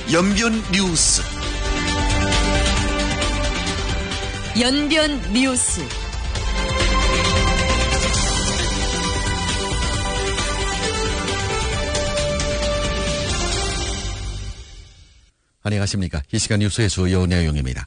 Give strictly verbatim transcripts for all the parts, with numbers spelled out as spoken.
연변 뉴스. 연변 뉴스. 안녕하십니까. 이 시간 뉴스의 주요 내용입니다.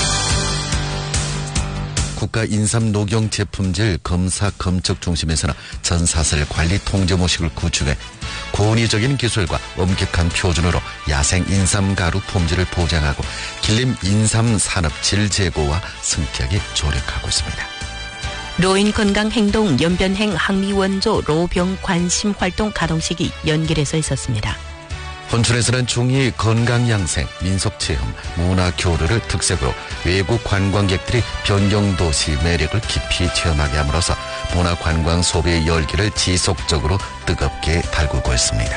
국가인삼녹용제품질 검사검측중심에서는 전사슬 관리 통제 모식을 구축해 권위적인 기술과 엄격한 표준으로 야생 인삼가루 품질을 보장하고 길림 인삼산업 질 제고와 승격에 조력하고 있습니다. 노인 건강 행동 연변행 항미원조 로병 관심 활동 가동식이 연길에서 있었습니다. 혼천에서는 중이 건강양생, 민속체험, 문화교류를 특색으로 외국 관광객들이 변경도시 매력을 깊이 체험하게 함으로써 문화관광 소비의 열기를 지속적으로 뜨겁게 달구고 있습니다.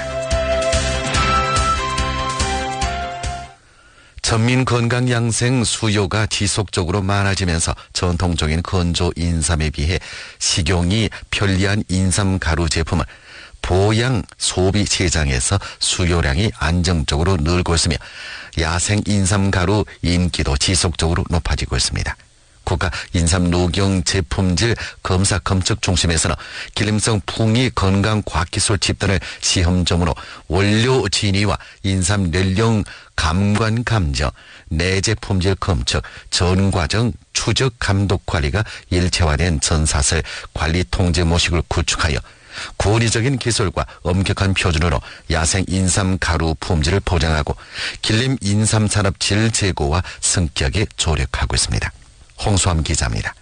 전민 건강양생 수요가 지속적으로 많아지면서 전통적인 건조 인삼에 비해 식용이 편리한 인삼 가루 제품을 보양 소비 시장에서 수요량이 안정적으로 늘고 있으며 야생 인삼 가루 인기도 지속적으로 높아지고 있습니다. 국가 인삼 녹용 제품질 검사 검측 중심에서는 길림성 풍이 건강 과학기술 집단을 시험점으로 원료 진위와 인삼 연령 감관 감정, 내재 품질 검측, 전 과정 추적 감독 관리가 일체화된 전사슬 관리 통제 모식을 구축하여 권위적인 기술과 엄격한 표준으로 야생 인삼 가루 품질을 보장하고 길림 인삼 산업 질 제고와 승격에 조력하고 있습니다. 홍수암 기자입니다.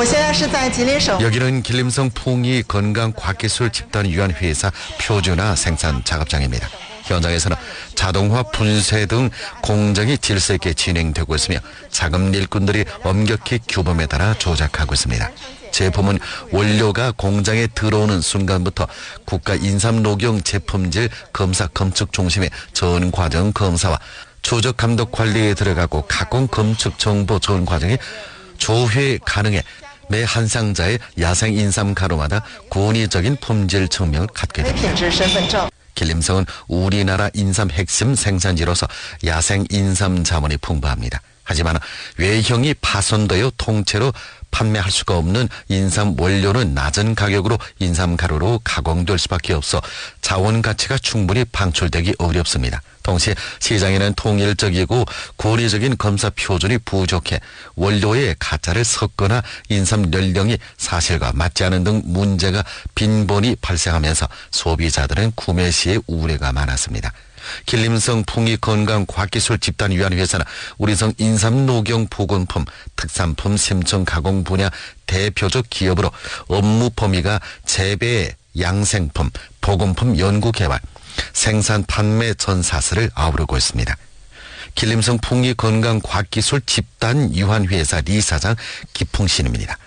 여기는 길림성 풍이 건강과학기술 집단위원회에서 표준화 생산 작업장입니다. 현장에서는 자동화 분쇄 등 공정이 질서 있게 진행되고 있으며 자금 일꾼들이 엄격히 규범에 따라 조작하고 있습니다. 제품은 원료가 공장에 들어오는 순간부터 국가 인삼녹용 제품질 검사 검측 중심의 전 과정 검사와 추적 감독 관리에 들어가고 가공 검측 정보 전 과정에 조회 가능해 매 한 상자의 야생 인삼 가루마다 권위적인 품질 증명을 갖게 됩니다. 길림성은 우리나라 인삼 핵심 생산지로서 야생 인삼 자원이 풍부합니다. 하지만 외형이 파손되어 통째로 판매할 수가 없는 인삼 원료는 낮은 가격으로 인삼 가루로 가공될 수밖에 없어 자원 가치가 충분히 방출되기 어렵습니다. 동시에 시장에는 통일적이고 권위적인 검사 표준이 부족해 원료에 가짜를 섞거나 인삼 연령이 사실과 맞지 않은 등 문제가 빈번히 발생하면서 소비자들은 구매 시에 우려가 많았습니다. 길림성 풍이 건강과학기술 집단위원회에서는 우리성 인삼 녹용 보건품 특산품 심청 가공 분야 대표적 기업으로 업무 범위가 재배, 양생품, 보건품 연구 개발, 생산 판매 전사슬을 아우르고 있습니다. 길림성 풍이 건강과학기술 집단위원회에서 리사장 기풍신입니다.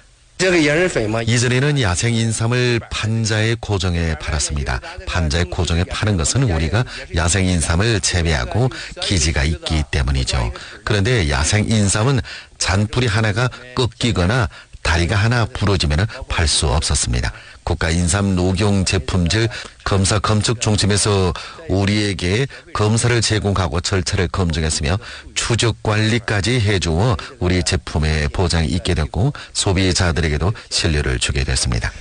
이전에는 야생 인삼을 판자에 고정해 팔았습니다. 판자에 고정해 파는 것은 우리가 야생 인삼을 재배하고 기지가 있기 때문이죠. 그런데 야생 인삼은 잔뿌리 하나가 꺾이거나 다리가 하나 부러지면 팔 수 없었습니다. 국가 인삼 녹용 제품질 검사 검측 중심에서 우리에게 검사를 제공하고 절차를 검증했으며 추적 관리까지 해주어 우리 제품의 보장이 있게 됐고 소비자들에게도 신뢰를 주게 됐습니다.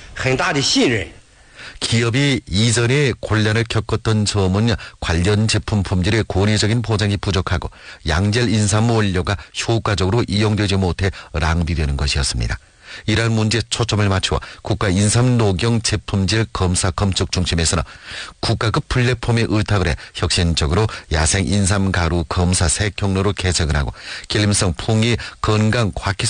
기업이 이전에 곤란을 겪었던 점은 관련 제품 품질의 권위적인 보장이 부족하고 양질 인삼 원료가 효과적으로 이용되지 못해 낭비되는 것이었습니다. 이러한 문제에 초점을 맞추어 국가 인삼 녹용 제품질 검사 검측 중심에서는 국가급 플랫폼에 의탁을 해 혁신적으로 야생 인삼 가루 검사 새 경로를 개척을 하고 길림성 풍이 건강 과학기술